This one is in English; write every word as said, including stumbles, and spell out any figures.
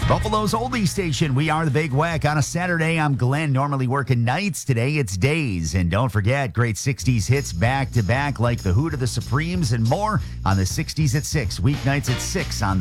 Buffalo's oldie station. We are the Big Wack. On a Saturday, I'm Glenn, normally working nights. Today, it's days. And don't forget, great sixties hits back to back like The Hoot of the Supremes and more on the sixties at six. Weeknights at six on the